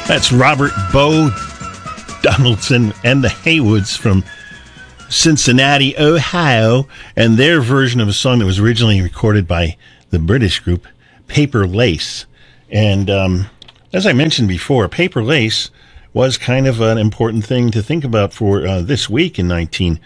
That's Robert Bo Donaldson and the Haywoods from Cincinnati, Ohio, and their version of a song that was originally recorded by the British group Paper Lace. And as I mentioned before, Paper Lace was kind of an important thing to think about for this week in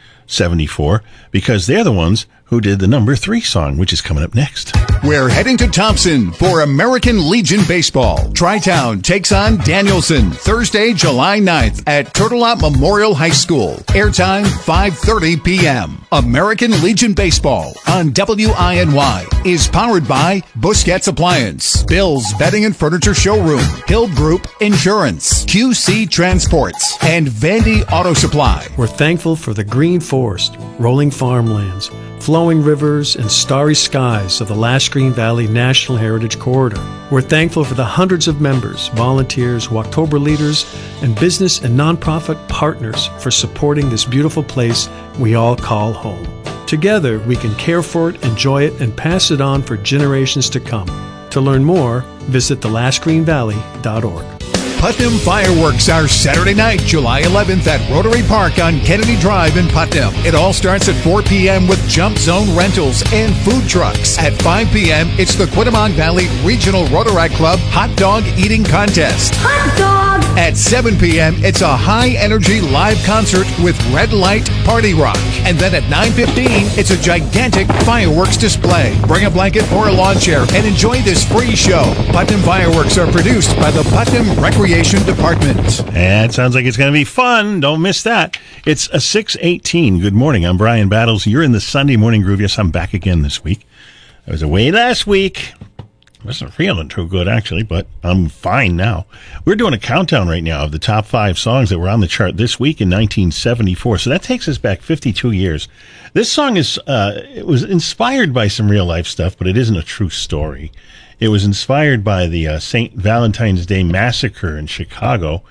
1974, because they're the ones who did the number 3 song, which is coming up next. We're heading to Thompson for American Legion Baseball. Tri-Town takes on Danielson Thursday, July 9th at Turtle Lot Memorial High School. Airtime 5:30 p.m. American Legion Baseball on WINY is powered by Busquets Appliance, Bill's Bedding and Furniture Showroom, Hill Group Insurance, QC Transports, and Vandy Auto Supply. We're thankful for the green forest, rolling farmlands, flowing rivers, and starry skies of the Last Green Valley National Heritage Corridor. We're thankful for the hundreds of members, volunteers, Walktober leaders, and business and nonprofit partners for supporting this beautiful place we all call home. Together, we can care for it, enjoy it, and pass it on for generations to come. To learn more, visit thelastgreenvalley.org. Putnam Fireworks are Saturday night, July 11th at Rotary Park on Kennedy Drive in Putnam. It all starts at 4 p.m. with Jump Zone rentals and food trucks. At 5 p.m., it's the Quittapahk Valley Regional Rotaract Club Hot Dog Eating Contest. Hot dog! At 7 p.m., it's a high-energy live concert with Red Light Party Rock. And then at 9:15, it's a gigantic fireworks display. Bring a blanket or a lawn chair and enjoy this free show. Putnam Fireworks are produced by the Putnam Recreation Department. And it sounds like it's going to be fun. Don't miss that. It's a 6:18. Good morning. I'm Brian Battles. You're in the Sunday Morning Groove. Yes, I'm back again this week. I was away last week. Wasn't feeling too good, actually, but I'm fine now. We're doing a countdown right now of the top 5 songs that were on the chart this week in 1974. So that takes us back 52 years. This song is it was inspired by some real-life stuff, but it isn't a true story. It was inspired by the St. Valentine's Day Massacre in Chicago.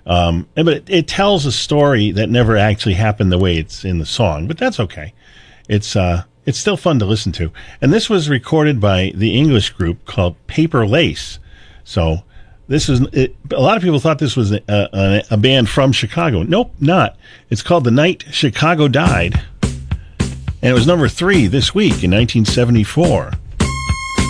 But it tells a story that never actually happened the way it's in the song, but that's okay. It's still fun to listen to. And this was recorded by the English group called Paper Lace. So this was a lot of people thought this was a band from Chicago. Nope, not. It's called The Night Chicago Died. And it was number 3 this week in 1974.